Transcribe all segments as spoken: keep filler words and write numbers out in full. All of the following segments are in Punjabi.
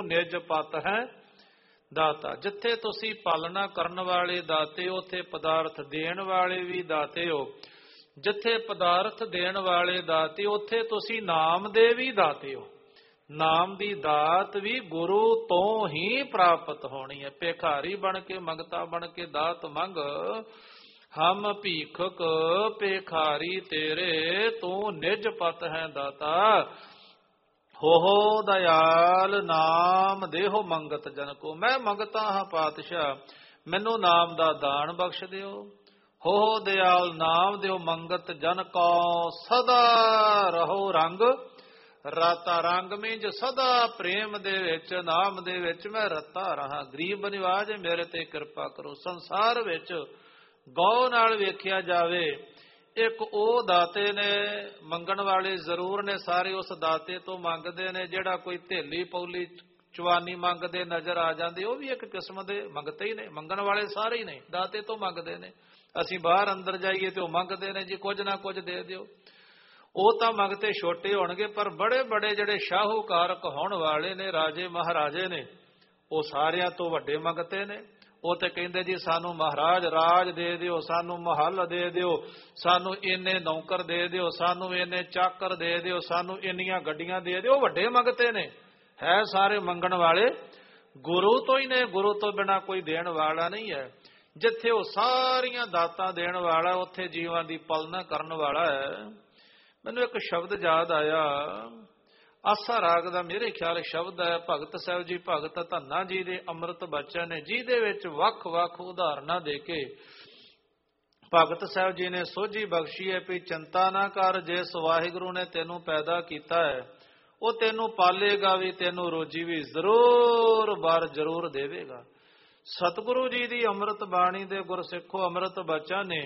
ਨਿਜ ਪਤ ਹੈ ਦਾਤਾ। ਜਿੱਥੇ ਤੁਸੀਂ ਪਾਲਣਾ ਕਰਨ ਵਾਲੇ ਦਾਤੇ ਹੋ, ਉੱਥੇ ਪਦਾਰਥ ਦੇਣ ਵਾਲੇ ਵੀ ਦਾਤੇ ਹੋ। ਜਿੱਥੇ ਪਦਾਰਥ ਦੇਣ ਵਾਲੇ ਦਾਤੇ, ਉੱਥੇ ਤੁਸੀਂ ਨਾਮ ਦੇ ਵੀ ਦਾਤੇ ਹੋ। ਨਾਮ ਦੀ ਦਾਤ ਵੀ ਗੁਰੂ ਤੋਂ ਹੀ ਪ੍ਰਾਪਤ ਹੋਣੀ ਹੈ। ਭਿਖਾਰੀ ਬਣ ਕੇ, ਮੰਗਤਾ ਬਣ ਕੇ ਦਾਤ ਮੰਗ, ਹਮ ਭੀਖਕ ਭਿਖਾਰੀ ਤੇਰੇ, ਤੂੰ ਨਿਜ ਪਤ ਹੈ ਦਾਤਾ। ਹੋ ਹੋ ਦਇਆਲ ਨਾਮ ਦੇਹੋ ਮੰਗਤ ਜਨ ਕੋ, ਮੈਂ ਮੰਗਤਾ ਹਾਂ ਪਾਤਸ਼ਾਹ, ਮੈਨੂੰ ਨਾਮ ਦਾ ਦਾਨ ਬਖਸ਼ ਦਿਓ। ਹੋ ਹੋ ਦਇਆਲ ਨਾਮ ਦਿਓ ਮੰਗਤ ਜਨ ਕੋ, ਸਦਾ ਰਹੋ ਰੰਗ ਰਾਤਾ। ਰੰਗ ਮਿੰਜ ਸਦਾ ਪ੍ਰੇਮ ਦੇ ਵਿੱਚ, ਨਾਮ ਦੇ ਵਿੱਚ ਮੈਂ ਰਤਾ ਰਹਾ। ਗਰੀਬ ਨਿਵਾਜ ਮੇਰੇ ਤੇ ਕਿਰਪਾ ਕਰੋ। ਸੰਸਾਰ ਵਿੱਚ ਗੌ ਨਾਲ ਵੇਖਿਆ ਜਾਵੇ, ਇੱਕ ਉਹ ਦਾਤੇ ਨੇ, ਮੰਗਣ ਵਾਲੇ ਜ਼ਰੂਰ ਨੇ, ਸਾਰੇ ਉਸ ਦਾਤੇ ਤੋਂ ਮੰਗਦੇ ਨੇ। ਜਿਹੜਾ ਕੋਈ ਥੇਲੀ ਪੌਲੀ ਚਵਾਨੀ ਮੰਗਦੇ ਨਜ਼ਰ ਆ ਜਾਂਦੇ, ਉਹ ਵੀ ਇੱਕ ਕਿਸਮ ਦੇ ਮੰਗਤੇ ਹੀ ਨੇ। ਮੰਗਣ ਵਾਲੇ ਸਾਰੇ ਹੀ ਨੇ, ਦਾਤੇ ਤੋਂ ਮੰਗਦੇ ਨੇ। ਅਸੀਂ ਬਾਹਰ ਅੰਦਰ ਜਾਈਏ ਤੇ ਉਹ ਮੰਗਦੇ ਨੇ ਜੀ ਕੁਝ ਨਾ ਕੁਝ ਦੇ ਦਿਓ। ਉਹ ਤਾਂ ਮੰਗਤੇ ਛੋਟੇ ਹੋਣਗੇ, ਪਰ ਬੜੇ ਬੜੇ ਜਿਹੜੇ ਸ਼ਾਹੂਕਾਰ ਕਹਾਉਣ ਵਾਲੇ ਨੇ, ਰਾਜੇ ਮਹਾਰਾਜੇ ਨੇ, ਉਹ ਸਾਰਿਆਂ ਤੋਂ ਵੱਡੇ ਮੰਗਤੇ ਨੇ। ਉਹ ਤੇ ਕਹਿੰਦੇ ਜੀ ਸਾਨੂੰ ਮਹਾਰਾਜ ਰਾਜ ਦੇ ਦਿਓ, ਸਾਨੂੰ ਮਹੱਲ ਦੇ ਦਿਓ, ਸਾਨੂੰ ਇੰਨੇ ਨੌਕਰ ਦੇ ਦਿਓ, ਸਾਨੂੰ ਇੰਨੇ ਚਾਕਰ ਦੇ ਦਿਓ, ਸਾਨੂੰ ਇੰਨੀਆਂ ਗੱਡੀਆਂ ਦੇ ਦਿਓ। ਉਹ ਵੱਡੇ ਮੰਗਤੇ ਨੇ। ਹੈ ਸਾਰੇ ਮੰਗਣ ਵਾਲੇ ਗੁਰੂ ਤੋਂ ਹੀ ਨੇ। ਗੁਰੂ ਤੋਂ ਬਿਨਾਂ ਕੋਈ ਦੇਣ ਵਾਲਾ ਨਹੀਂ ਹੈ। ਜਿੱਥੇ ਉਹ ਸਾਰੀਆਂ ਦਾਤਾਂ ਦੇਣ ਵਾਲਾ, ਉੱਥੇ ਜੀਵਾਂ ਦੀ ਪਾਲਣਾ ਕਰਨ ਵਾਲਾ ਹੈ। ਮੈਨੂੰ ਇੱਕ ਸ਼ਬਦ ਯਾਦ ਆਇਆ, ਆਸਾ ਰਾਗ ਦਾ ਮੇਰੇ ਖਿਆਲ ਸ਼ਬਦ ਹੈ। ਭਗਤ ਸਾਹਿਬ ਜੀ, ਭਗਤ ਧੰਨਾ ਜੀ ਦੇ ਅੰਮ੍ਰਿਤ ਬਚਨ ਨੇ, ਜਿਹਦੇ ਵਿੱਚ ਵੱਖ ਵੱਖ ਉਦਾਹਰਨਾਂ ਦੇ ਕੇ ਭਗਤ ਸਾਹਿਬ ਜੀ ਨੇ ਸੋਝੀ ਬਖਸ਼ੀ ਹੈ ਵੀ ਚਿੰਤਾ ਨਾ ਕਰ, ਜਿਸ ਵਾਹਿਗੁਰੂ ਨੇ ਤੈਨੂੰ ਪੈਦਾ ਕੀਤਾ ਹੈ ਉਹ ਤੈਨੂੰ ਪਾਲੇਗਾ ਵੀ, ਤੈਨੂੰ ਰੋਜੀ ਵੀ ਜ਼ਰੂਰ ਬਾਰ ਜ਼ਰੂਰ ਦੇਵੇਗਾ। ਸਤਿਗੁਰੂ ਜੀ ਦੀ ਅੰਮ੍ਰਿਤ ਬਾਣੀ ਦੇ ਗੁਰਸਿੱਖੋ ਅੰਮ੍ਰਿਤ ਬਚਨ ਨੇ,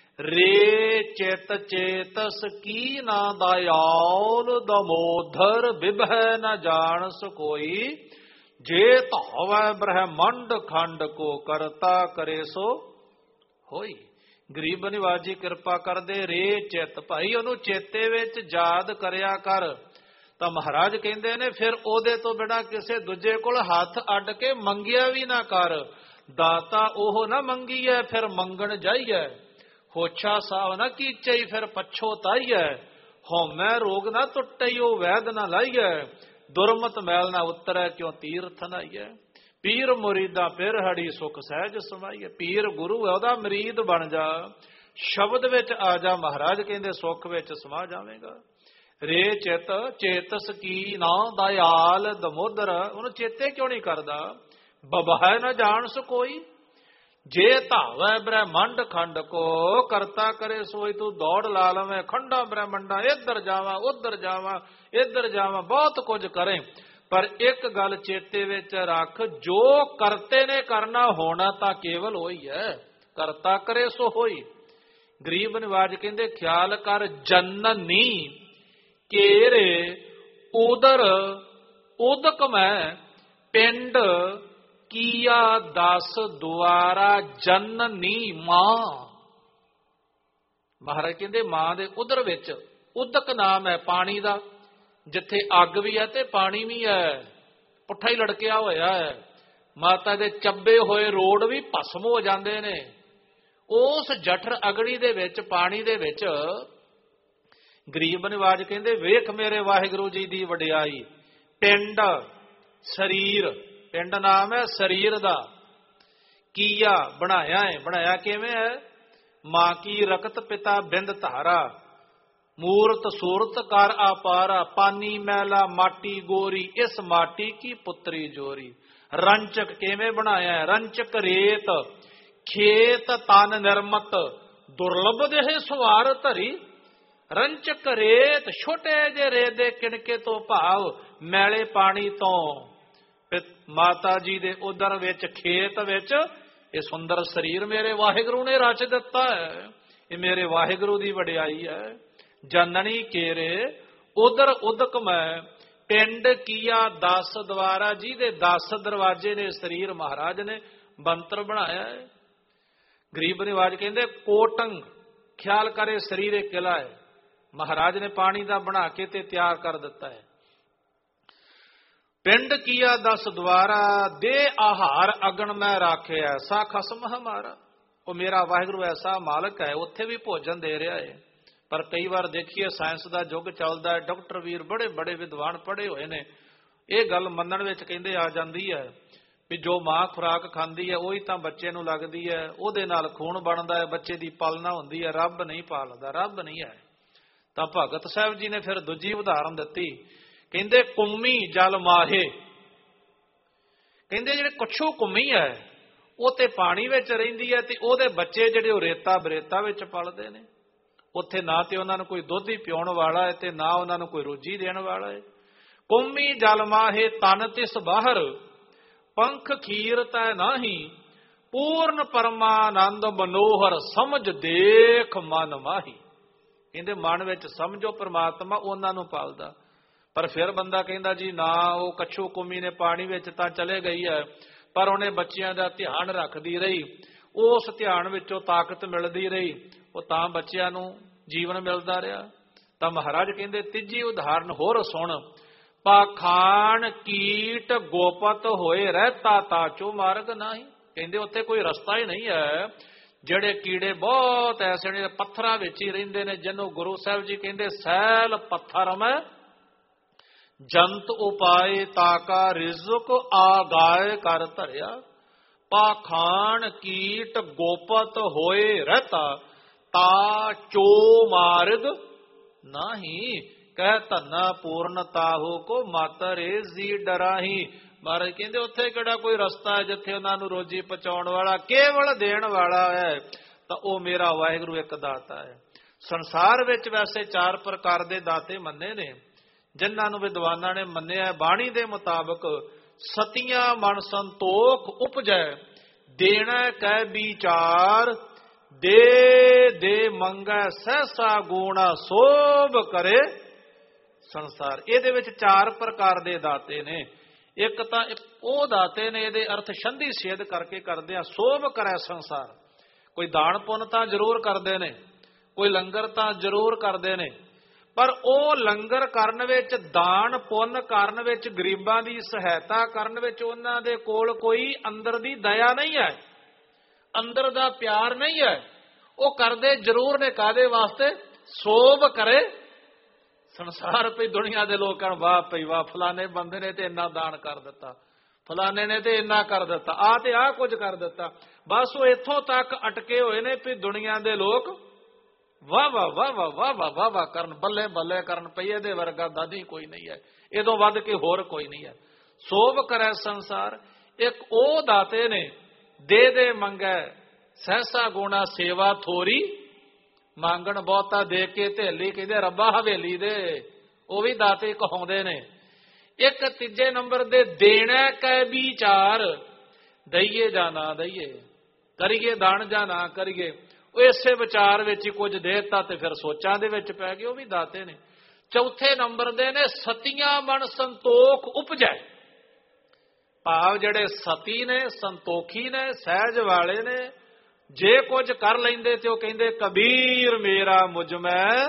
ਰੇ ਚਿਤ ਚੇਤਸ ਕੀ ਨਾ ਦਇਆਲ ਦਮੋਦਰ ਬਿਭੈ ਨਾ ਜਾਣਸ ਕੋਈ, ਜੇ ਧਾਵੈ ਬ੍ਰਹਮੰਡ ਖੰਡ ਕੋ ਕਰਤਾ ਕਰੇ ਸੋ ਹੋਈ। ਗਰੀਬ ਨਿਵਾਜੀ ਕਿਰਪਾ ਕਰਦੇ, ਰੇ ਚਿਤ, ਭਾਈ ਉਹਨੂੰ ਚੇਤੇ ਵਿੱਚ ਯਾਦ ਕਰਿਆ ਕਰ। ਤਾਂ ਮਹਾਰਾਜ ਕਹਿੰਦੇ ਨੇ ਫਿਰ ਉਹਦੇ ਤੋਂ ਬਿਨਾਂ ਕਿਸੇ ਦੂਜੇ ਕੋਲ ਹੱਥ ਅੱਡ ਕੇ ਮੰਗਿਆ ਵੀ ਨਾ ਕਰ। ਦਾਤਾ ਉਹ ਨਾ ਮੰਗੀਐ ਫਿਰ ਮੰਗਣ ਜਾਈਐ, ਹੋਛਾ ਸਾਵ ਨਾ ਕੀਚਈ ਫਿਰ ਪਛੋਤਾਈਐ, ਹਉਮੈ ਰੋਗ ਨਾ ਟੁੱਟਈ ਉਹ ਵੈਦ ਨਾ ਲਾਈਐ, ਦੁਰਮਤ ਮੈਲ ਨਾ ਉਤਰੈ ਕਿਉਂ ਤੀਰਥ ਨਾਈਐ। ਪੀਰ ਮੁਰੀਦਾ ਫਿਰ ਹੜੀ ਸੁਖ ਸਹਿਜ ਸਮਾਈਐ। ਪੀਰ ਗੁਰੂ ਹੈ, ਉਹਦਾ ਮਰੀਦ ਬਣ ਜਾ, ਸ਼ਬਦ ਵਿੱਚ ਆ ਜਾ, ਮਹਾਰਾਜ ਕਹਿੰਦੇ ਸੁੱਖ ਵਿੱਚ ਸਮਾ ਜਾਵੇਗਾ। ਰੇ ਚਿਤ ਚੇਤਸ ਕੀ ਨਾ ਦਇਆਲ ਦਮੋਦਰ, ਉਹਨੂੰ ਚੇਤੇ ਕਿਉਂ ਨਹੀਂ ਕਰਦਾ। ਬਬਹਿ ਨਾ ਜਾਣਸ ਕੋਈ, ਜੇ ਧਾਵੈ ਬ੍ਰਹਮੰਡ ਖੰਡ ਕੋ ਕਰਤਾ ਕਰੇ ਸੋਈ। ਤੂੰ ਦੌੜ ਲਾ ਲਵੇਂ ਖੰਡਾਂ ਬ੍ਰਹਮੰਡਾਂ, ਇੱਧਰ ਜਾਵਾਂ ਉੱਧਰ ਜਾਵਾਂ ਇੱਧਰ ਜਾਵਾਂ, ਬਹੁਤ ਕੁਝ ਕਰੇ, ਪਰ ਇੱਕ ਗੱਲ ਚੇਤੇ ਵਿੱਚ ਰੱਖ, ਜੋ ਕਰਤੇ ਨੇ ਕਰਨਾ ਹੋਣਾ ਤਾਂ ਕੇਵਲ ਉਹੀ ਹੈ, ਕਰਤਾ ਕਰੇ ਸੋ ਹੋਈ। ਗਰੀਬ ਨਿਵਾਜ ਕਹਿੰਦੇ ਖਿਆਲ ਕਰ, ਜਨਨੀ ਕੇਰੇ ਉਦਰ ਉਦਕ ਮੈਂ ਪਿੰਡ ਕੀਆ ਦਸ ਦੁਆਰਾ ਜਨਨੀ ਮਾਂ। ਮਹਾਰਾਜ ਕਹਿੰਦੇ ਮਾਂ ਦੇ ਉਦਰ ਵਿੱਚ, ਉਦਕ ਨਾਮ ਹੈ ਪਾਣੀ ਦਾ, ਜਿੱਥੇ ਅੱਗ ਵੀ ਹੈ ਤੇ ਪਾਣੀ ਵੀ ਹੈ, ਪੁੱਠਾ ਹੀ ਲੜਕਿਆ ਹੋਇਆ ਹੈ। ਮਾਤਾ ਦੇ ਚੱਬੇ ਹੋਏ ਰੋਡ ਵੀ ਭਸਮ ਹੋ ਜਾਂਦੇ ਨੇ। ਉਸ ਜਠਰ ਅਗੜੀ ਦੇ ਵਿੱਚ, ਪਾਣੀ ਦੇ ਵਿੱਚ ਗਰੀਬ ਨਿਵਾਜ ਕਹਿੰਦੇ ਵੇਖ ਮੇਰੇ ਵਾਹਿਗੁਰੂ ਜੀ ਦੀ ਵਡਿਆਈ। ਪਿੰਡ ਸਰੀਰ, ਪਿੰਡ ਨਾਮ ਹੈ ਸਰੀਰ ਦਾ, ਕੀਆ ਬਣਾਇਆ ਹੈ। ਬਣਾਇਆ ਕਿਵੇਂ ਹੈ? ਮਾਂ ਕੀ ਰਕਤ ਪਿਤਾ ਬਿੰਦ ਧਾਰਾ, ਮੂਰਤ ਸੂਰਤ ਕਰ ਆਪਾਰਾ, ਪਾਨੀ ਮੈਲਾ ਮਾਟੀ ਗੋਰੀ, ਇਸ ਮਾਟੀ ਕੀ ਪੁੱਤਰੀ ਜੋਰੀ। ਰੰਚਕ ਕਿਵੇਂ ਬਣਾਇਆ ਹੈ? ਰੰਚਕ ਰੇਤ, ਖੇਤ ਤਨ ਨਿਰਮਤ, ਦੁਰਲਭ ਦੇਹ ਸਵਾਰ ਧਰੀ। ਰੰਚਕ ਰੇਤ, ਛੋਟੇ ਜਿਹੇ ਰੇਤ ਦੇ ਕਿਣਕੇ ਤੋਂ ਭਾਵ ਮੈਲੇ ਪਾਣੀ ਤੋਂ, ਮਾਤਾ ਜੀ ਦੇ ਉਦਰ ਵਿੱਚ ਖੇਤ ਵਿੱਚ ਇਹ ਸੁੰਦਰ ਸਰੀਰ ਮੇਰੇ ਵਾਹਿਗੁਰੂ ਨੇ ਰਚ ਦਿੱਤਾ ਹੈ। ਇਹ ਮੇਰੇ ਵਾਹਿਗੁਰੂ ਦੀ ਵਡਿਆਈ ਹੈ। ਜਨਨੀ ਕੇਰੇ ਉਦਰ ਉਦਕ ਮੈਂ ਪਿੰਡ ਕੀਆ ਦਸ ਦਵਾਰਾ, ਜੀ ਦੇ ਦਸ ਦਰਵਾਜੇ ਨੇ ਸਰੀਰ ਮਹਾਰਾਜ ਨੇ ਬੰਤਰ ਬਣਾਇਆ ਹੈ। ਗਰੀਬ ਨਿਵਾਜ ਕਹਿੰਦੇ ਕੋਟੰਗ, ਖਿਆਲ ਕਰੇ ਸਰੀਰ ਇੱਕ ਕਿਲਾ ਹੈ, ਮਹਾਰਾਜ ਨੇ ਪਾਣੀ ਦਾ ਬਣਾ ਕੇ ਤੇ ਤਿਆਰ ਕਰ ਦਿੱਤਾ ਹੈ। ਪਿੰਡ ਕੀਆ ਦਸ ਦੁਆਰਾ, ਦੇ ਆਹਾਰ ਅਗਣ ਮੈਂ ਰਾਖਿਆ, ਸਾ ਖਸਮ ਹਮਾਰਾ। ਉਹ ਮੇਰਾ ਵਾਹਿਗੁਰੂ ਐਸਾ ਮਾਲਕ ਹੈ, ਉੱਥੇ ਵੀ ਭੋਜਨ ਦੇ ਰਿਹਾ ਹੈ। ਪਰ ਕਈ ਵਾਰ ਦੇਖੀਏ ਸਾਇੰਸ ਦਾ ਯੁੱਗ ਚੱਲਦਾ ਹੈ, ਡਾਕਟਰ ਵੀਰ ਬੜੇ ਬੜੇ ਵਿਦਵਾਨ ਪੜ੍ਹੇ ਹੋਏ ਨੇ, ਇਹ ਗੱਲ ਮੰਨਣ ਵਿੱਚ ਕਹਿੰਦੇ ਆ ਜਾਂਦੀ ਹੈ ਵੀ ਜੋ ਮਾਂ ਖੁਰਾਕ ਖਾਂਦੀ ਹੈ ਉਹੀ ਤਾਂ ਬੱਚੇ ਨੂੰ ਲੱਗਦੀ ਹੈ, ਉਹਦੇ ਨਾਲ ਖੂਨ ਬਣਦਾ ਹੈ, ਬੱਚੇ ਦੀ ਪਾਲਣਾ ਹੁੰਦੀ ਹੈ। ਰੱਬ ਨਹੀਂ ਪਾਲਦਾ, ਰੱਬ ਨਹੀਂ ਹੈ। ਤਾਂ ਭਗਤ ਸਾਹਿਬ ਜੀ ਨੇ ਫਿਰ ਦੂਜੀ ਉਦਾਹਰਨ ਦਿੱਤੀ, ਕਹਿੰਦੇ ਕੁੰਮੀ ਜਲ ਮਾਹੇ। ਕਹਿੰਦੇ ਜਿਹੜੇ ਕੱਛੂ ਕੁੰਮੀ ਹੈ ਉਹ ਤੇ ਪਾਣੀ ਵਿੱਚ ਰਹਿੰਦੀ ਹੈ ਤੇ ਉਹਦੇ ਬੱਚੇ ਜਿਹੜੇ ਉਹ ਰੇਤਾ ਬਰੇਤਾ ਵਿੱਚ ਪਲਦੇ ਨੇ। ਉੱਥੇ ਨਾ ਤੇ ਉਹਨਾਂ ਨੂੰ ਕੋਈ ਦੁੱਧ ਹੀ ਪਿਉਣ ਵਾਲਾ ਹੈ ਤੇ ਨਾ ਉਹਨਾਂ ਨੂੰ ਕੋਈ ਰੋਜੀ ਦੇਣ ਵਾਲਾ ਹੈ। ਕੁੰਮੀ ਜਲ ਮਾਹੇ ਤਨ ਤਿਸ ਬਾਹਰ, ਪੰਖ ਖੀਰ ਤੈ ਨਾਹੀ, ਪੂਰਨ ਪਰਮਾਨੰਦ ਮਨੋਹਰ, ਸਮਝ ਦੇਖ ਮਨ ਮਾਹੀ। ਕਹਿੰਦੇ ਮਨ ਵਿੱਚ ਸਮਝੋ ਪ੍ਰਮਾਤਮਾ ਉਹਨਾਂ ਨੂੰ ਪਾਲਦਾ। ਪਰ ਫਿਰ ਬੰਦਾ ਕਹਿੰਦਾ ਜੀ ਨਾ, ਉਹ ਕੱਛੂ ਕੁੰਮੀ ਨੇ ਪਾਣੀ ਵਿੱਚ ਤਾਂ ਚਲੇ ਗਈ ਹੈ ਪਰ ਉਹਨੇ ਬੱਚਿਆਂ ਦਾ ਧਿਆਨ ਰੱਖਦੀ ਰਹੀ, ਉਸ ਧਿਆਨ ਵਿੱਚੋਂ ਤਾਕਤ ਮਿਲਦੀ ਰਹੀ, ਉਹ ਤਾਂ ਬੱਚਿਆਂ ਨੂੰ ਜੀਵਨ ਮਿਲਦਾ ਰਿਹਾ। ਤਾਂ ਮਹਾਰਾਜ ਕਹਿੰਦੇ ਤੀਜੀ ਉਦਾਹਰਨ ਹੋਰ ਸੁਣ, ਪਾਖਾਨ ਕੀਟ ਗੋਪਤ ਹੋਏ ਰਹਿਤਾ ਤਾਚੋ ਮਾਰਗ ਨਹੀਂ। ਕਹਿੰਦੇ ਉੱਥੇ ਕੋਈ ਰਸਤਾ ਹੀ ਨਹੀਂ ਹੈ। ਜਿਹੜੇ ਕੀੜੇ ਬਹੁਤ ਐਸੇ ਨੇ ਪੱਥਰਾਂ ਵਿੱਚ ਹੀ ਰਹਿੰਦੇ ਨੇ, ਜਿਹਨੂੰ ਗੁਰੂ ਸਾਹਿਬ ਜੀ ਕਹਿੰਦੇ ਸੈਲ ਪੱਥਰ ਮੈਂ ਜੰਤ ਉਪਾਏ, ਤਾਕਾ ਰਿਜ਼ਕ ਆਗਾਏ ਕਰ ਧਰਿਆ। ਪਾਖਾਨ ਕੀਟ ਗੋਪਤ ਹੋਏ ਰਹਿਤਾ ਤਾ ਚੋ ਮਾਰਗ ਨਹੀਂ, ਕਹਿ ਧੰਨਾ ਪੂਰਨਤਾਹੋ ਕੋ ਮਾਤਰੇ ਜੀ ਡਰਾਹੀ। ਮਹਾਰਾਜ ਕਹਿੰਦੇ ਉੱਥੇ ਕਿਹੜਾ ਕੋਈ ਰਸਤਾ ਹੈ ਜਿੱਥੇ ਉਹਨਾਂ ਨੂੰ ਰੋਜੀ ਪਹੁੰਚਾਉਣ ਵਾਲਾ, ਕੇਵਲ ਦੇਣ ਵਾਲਾ ਹੈ। ਤਾਂ ਉਹ ਮੇਰਾ ਵਾਹਿਗੁਰੂ ਇੱਕ ਦਾਤਾ ਹੈ। ਸੰਸਾਰ ਵਿੱਚ ਵੈਸੇ ਚਾਰ ਪ੍ਰਕਾਰ ਦੇ ਦਾਤੇ ਮੰਨੇ ਨੇ, ਜਿਨ੍ਹਾਂ ਨੂੰ ਵਿਦਵਾਨਾਂ ਨੇ ਮੰਨਿਆ ਬਾਣੀ ਦੇ ਮੁਤਾਬਕ। ਸਤੀਆਂ ਮਨ ਸੰਤੋਖ ਉਪਜੈ, ਦੇਣਾ ਕਹਿ ਵਿਚਾਰ, ਦੇ ਦੇ ਮੰਗੈ ਸਹਿਸਾ ਗੁਣਾ, ਸੋਭ ਕਰੇ ਸੰਸਾਰ। ਇਹਦੇ ਵਿੱਚ ਚਾਰ ਪ੍ਰਕਾਰ ਦੇ ਦਾਤੇ ਨੇ। ਇੱਕ ਤਾਂ ਉਹ ਦਾਤੇ ਨੇ, ਇਹਦੇ ਅਰਥ ਸੰਧੀ ਛੇਦ ਕਰਕੇ ਕਰਦੇ ਆ, ਸੋਭ ਕਰੇ ਸੰਸਾਰ। ਕੋਈ ਦਾਨ ਪੁੰਨ ਤਾਂ ਜ਼ਰੂਰ ਕਰਦੇ ਨੇ, ਕੋਈ ਲੰਗਰ ਤਾਂ ਜ਼ਰੂਰ ਕਰਦੇ ਨੇ, ਪਰ ਉਹ ਲੰਗਰ ਕਰਨ ਵਿੱਚ, ਦਾਨ ਪੁੰਨ ਕਰਨ ਵਿੱਚ, ਗਰੀਬਾਂ ਦੀ ਸਹਾਇਤਾ ਕਰਨ ਵਿੱਚ ਉਹਨਾਂ ਦੇ ਕੋਲ ਕੋਈ ਅੰਦਰ ਦੀ ਦਇਆ ਨਹੀਂ ਹੈ, ਅੰਦਰ ਦਾ ਪਿਆਰ ਨਹੀਂ ਹੈ। ਉਹ ਕਰਦੇ ਜ਼ਰੂਰ ਨੇ ਕਾਹਦੇ ਵਾਸਤੇ? ਸੋਭ ਕਰੇ ਸੰਸਾਰ। ਪਈ ਦੁਨੀਆ ਦੇ ਲੋਕਾਂ ਨੂੰ ਵਾਹ ਪਈ ਵਾਹ, ਫਲਾਣੇ ਬੰਦੇ ਨੇ ਤੇ ਇੰਨਾ ਦਾਨ ਕਰ ਦਿੱਤਾ, ਫਲਾਣੇ ਨੇ ਤੇ ਇੰਨਾ ਕਰ ਦਿੱਤਾ, ਆਹ ਤੇ ਆਹ ਕੁਝ ਕਰ ਦਿੱਤਾ। ਬਸ ਉਹ ਇੱਥੋਂ ਤੱਕ ਅਟਕੇ ਹੋਏ ਨੇ ਵੀ ਦੁਨੀਆ ਦੇ ਲੋਕ ਵਾਹ ਵਾਹ ਵਾਹ ਵਾਹ ਵਾਹ ਵਾਹ ਵਾਹ ਵਾਹ ਕਰਨ, ਬੱਲੇ ਬੱਲੇ ਕਰਨ ਪਈ। ਇਹਦੇ ਵਰਗਾ ਦਾਦੀ ਕੋਈ ਨਹੀਂ ਹੈ, ਇਹਦੋਂ ਵੱਧ ਕੇ ਹੋਰ ਕੋਈ ਨਹੀਂ ਹੈ। ਸੋਭ ਕਰੇ ਸੰਸਾਰ। ਇੱਕ ਉਹ ਦਾਤੇ ਨੇ, ਦੇ ਦੇ ਮੰਗੈ ਸਹਿਸਾ ਗੁਣਾ, ਸੇਵਾ ਥੋਰੀ ਮੰਗਣ ਬਹੁਤਾ, ਦੇ ਕੇ ਥੇਲੀ। ਕਹਿੰਦੇ ਰੱਬਾ ਹਵੇਲੀ ਦੇ, ਉਹ ਵੀ ਦਾਤੇ ਕਹਾਉਂਦੇ ਨੇ। ਇੱਕ ਤੀਜੇ ਨੰਬਰ ਦੇ ਦੇਣਾ ਕਹਿ ਵਿਚਾਰ, ਦਈਏ ਜਾਂ ਨਾ ਦਈਏ, ਕਰੀਏ ਦਾਨ ਜਾਂ ਨਾ ਕਰੀਏ, ਉਹ ਇਸੇ ਵਿਚਾਰ ਵਿੱਚ ਹੀ ਕੁਝ ਦੇਤਾ ਤੇ ਫਿਰ ਸੋਚਾਂ ਦੇ ਵਿੱਚ ਪੈ ਗਏ, ਉਹ ਵੀ ਦਾਤੇ ਨੇ। ਚੌਥੇ ਨੰਬਰ ਦੇ ਨੇ ਸਤੀਆਂ ਮਨ ਸੰਤੋਖ ਉਪਜੈ। ਭਾਵ ਜਿਹੜੇ ਸਤੀ ਨੇ, ਸੰਤੋਖੀ ਨੇ, ਸਹਿਜ ਵਾਲੇ ਨੇ, ਜੇ ਕੁਝ ਕਰ ਲੈਂਦੇ ਤੇ ਉਹ ਕਹਿੰਦੇ ਕਬੀਰ ਮੇਰਾ ਮੁਝ ਮੈਂ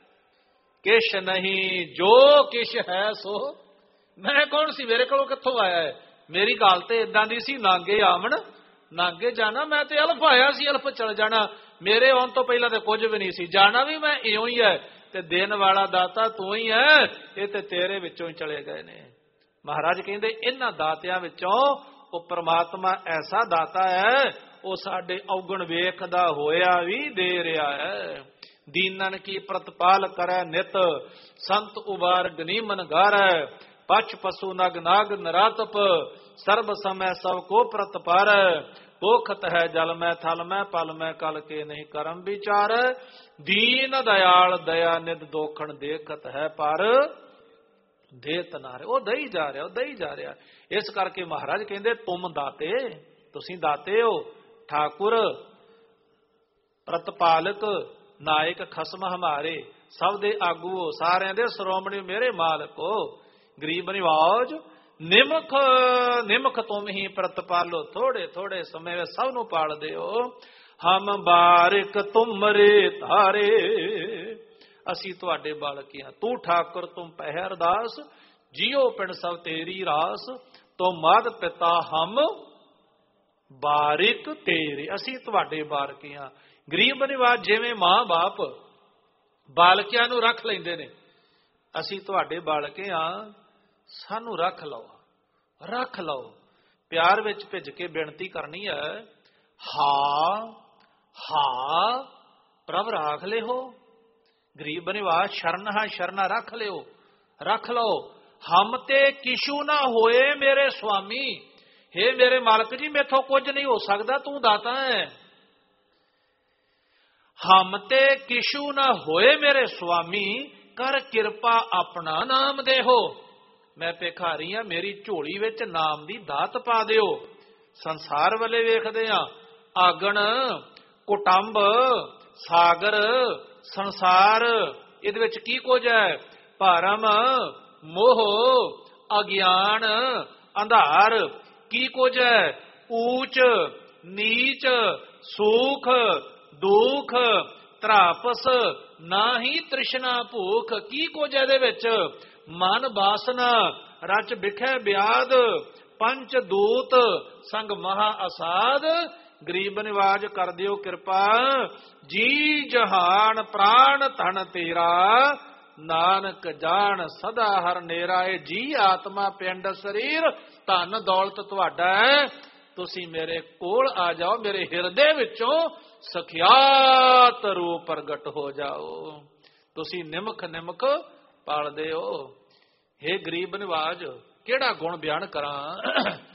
ਕਿਛ ਨਹੀਂ, ਜੋ ਕਿਛ ਹੈ ਸੋ ਮੈਂ ਕੌਣ ਸੀ, ਮੇਰੇ ਕੋਲੋਂ ਕਿੱਥੋਂ ਆਇਆ ਹੈ। ਮੇਰੀ ਗੱਲ ਤੇ ਇਦਾਂ ਦੀ ਸੀ, ਨਾਗੇ ਆਵਣ ਨਾਗੇ ਜਾਣਾ, ਮੈਂ ਤੇ ਅਲਫ ਆਇਆ ਸੀ, ਅਲਫ ਚਲ ਜਾਣਾ। ਮੇਰੇ ਆਉਣ ਤੋਂ ਪਹਿਲਾਂ ਤੇ ਕੁਝ ਵੀ ਨਹੀਂ ਸੀ, ਜਾਣਾ ਵੀ ਮੈਂ ਇਉਂ ਹੀ ਹੈ। ਤੇ ਦੇਣ ਵਾਲਾ ਦਾਤਾ ਤੂੰ ਹੀ ਹੈ, ਇਹ ਤੇ ਤੇਰੇ ਵਿੱਚੋਂ ਹੀ ਚਲੇ ਗਏ ਨੇ। ਮਹਾਰਾਜ ਕਹਿੰਦੇ ਇਹਨਾਂ ਦਾਤਿਆਂ ਵਿੱਚੋਂ ਉਹ ਪ੍ਰਮਾਤਮਾ ਐਸਾ ਦਾਤਾ ਹੈ, ਉਹ ਸਾਡੇ ਔਗਣ ਵੇਖਦਾ ਹੋਇਆ ਵੀ ਦੇ ਰਿਹਾ ਹੈ। ਦੀਨਨ ਕੀ ਪ੍ਰਤਪਾਲ ਕਰੈ ਨਿਤ, ਸੰਤ ਉਬਾਰ ਗਨੀਮਨ ਗਾਰੈ, ਪਛ ਪਸੂ ਨਗ ਨਾਗ ਨਰਾਤਪ, ਸਰਬ ਸਮੈ ਸਭ ਕੋ ਪ੍ਰਤਪਾਰ, पोखत है जल में थल में पल में कल के नहीं करम विचार, दीन दयाल दया निध दोखण देखत है पर देत ना रहे। ਉਹ ਦਈ ਜਾ ਰਿਹਾ, ਉਹ ਦਈ ਜਾ ਰਿਹਾ। ਇਸ ਕਰਕੇ ਮਹਾਰਾਜ ਕਹਿੰਦੇ ਤੁਮ ਦਾਤੇ, ਤੁਸੀਂ ਦਾਤੇ ਹੋ, ਠਾकुर ਪ੍ਰਤਪਾਲਕ ਨਾਇਕ ਖਸਮ ਹਮਾਰੇ, ਸਭ ਦੇ ਆਗੂ ਹੋ, ਸਾਰਿਆਂ ਦੇ ਸ਼੍ਰੋਮਣੀ ਮੇਰੇ ਮਾਲਕ ਹੋ। ਗਰੀਬ ਨਿਵਾਜ ਨਿਮਖ ਨਿਮਖ ਤੁਮ ਹੀ ਪ੍ਰਤਪਾਲੋ, ਥੋੜੇ ਥੋੜੇ ਸਮੇਂ ਵਿੱਚ ਸਭ ਨੂੰ ਪਾਲਦੇ ਹੋ। ਹਮ ਬਾਰਿਕ ਤੁਮਰੇ ਧਾਰੇ, ਅਸੀਂ ਤੁਹਾਡੇ ਬਾਲਕ ਹਾਂ। ਤੂੰ ਠਾकुर ਤੁਮ ਪਹਿ ਅਰਦਾਸ, ਜਿਉ ਪਿੰਡ ਸਭ ਤੇਰੀ ਰਾਸ, ਤੋ ਮਾਤ ਪਿਤਾ ਹਮ ਬਾਰਿਕ ਤੇਰੇ। ਅਸੀਂ ਤੁਹਾਡੇ ਬਾਰਕੇ ਹਾਂ। ਗਰੀਬ ਨਿਵਾਜ ਜਿਵੇਂ ਮਾਂ ਬਾਪ ਬਾਲਕਿਆਂ ਨੂੰ ਰੱਖ ਲੈਂਦੇ ਨੇ, ਅਸੀਂ ਤੁਹਾਡੇ ਬਾਲਕੇ ਹਾਂ, ਸਾਨੂੰ ਰੱਖ ਲਓ, ਰੱਖ ਲਓ। ਪਿਆਰ ਵਿੱਚ ਭਿੱਜ ਕੇ ਬੇਨਤੀ ਕਰਨੀ ਹੈ, ਹਾ ਹਾ ਪ੍ਰਭ ਰਾਖ ਲਿਓ। ਗਰੀਬ ਨਿਵਾਜ ਸ਼ਰਨ ਹਾਂ, ਸ਼ਰਨਾ ਰੱਖ ਲਿਓ, ਰੱਖ ਲਓ। ਹਮ ਤੇ ਕਿਛੂ ਨਾ ਹੋਏ ਮੇਰੇ ਸੁਆਮੀ, ਹੇ ਮੇਰੇ ਮਾਲਕ ਜੀ ਮੈਥੋਂ ਕੁਝ ਨਹੀਂ ਹੋ ਸਕਦਾ, ਤੂੰ ਦਾਤਾ ਹੈ। ਹਮ ਤੇ ਕਿਛੂ ਨਾ ਹੋਏ ਮੇਰੇ ਸੁਆਮੀ, ਕਰ ਕਿਰਪਾ ਆਪਣਾ ਨਾਮ ਦੇਹੋ। ਮੈਂ ਭਿਖਾਰੀ ਹਾਂ, ਮੇਰੀ ਝੋਲੀ ਵਿੱਚ ਨਾਮ ਦੀ ਦਾਤ ਪਾ ਦਿਓ। ਸੰਸਾਰ ਵੱਲੇ ਵੇਖਦੇ ਹਾਂ, ਆਗਣ, ਕੁਟੰਬ, ਸਾਗਰ, ਸੰਸਾਰ, ਇਹਦੇ ਵਿੱਚ ਕੀ ਕੁਝ ਹੈ? ਭਰਮ, ਮੋਹ, ਅਗਿਆਨ, ਅੰਧਾਰ, ਕੀ ਕੁਝ ਹੈ? ਊਚ ਨੀਚ, ਸੁਖ ਦੁਖ, ਤਰਾਪਸ, ਨਾਹੀ ਤ੍ਰਿਸ਼ਨਾ ਭੂਖ, ਕੀ ਕੁਝ ਇਹਦੇ ਵਿੱਚ? ਮਨ ਬਾਸਨਾ, ਰਚ ਬਿਖੈ ਬਿਆਦ, ਪੰਚ ਦੂਤ, ਸੰਗ ਮਹਾ ਅਸਾਦ। ਗਰੀਬ ਨਿਵਾਜ ਕਰ ਦਿਓ ਕਿਰਪਾ, ਜੀ ਜਹਾਨ ਪ੍ਰਾਣ ਧਨ ਤੇਰਾ, ਨਾਨਕ ਜਾਣ ਸਦਾ ਹਰ ਨੇਰਾ। ਇਹ ਜੀ ਆਤਮਾ ਪਿੰਡ ਸਰੀਰ ਧਨ ਦੌਲਤ ਤੁਹਾਡਾ ਹੈ, ਤੁਸੀਂ ਮੇਰੇ ਕੋਲ ਆ ਜਾਓ, ਮੇਰੇ ਹਿਰਦੇ ਵਿੱਚੋਂ ਸਖਿਆਤ ਰੂਪ ਪ੍ਰਗਟ ਹੋ ਜਾਓ। ਤੁਸੀਂ ਨਿਮਖ ਨਿਮਖ ਪਾਲਦੇ ਹੋ। ਹੇ ਗਰੀਬ ਨਿਵਾਜ, ਕਿਹੜਾ ਗੁਣ ਬਿਆਨ ਕਰਾਂ?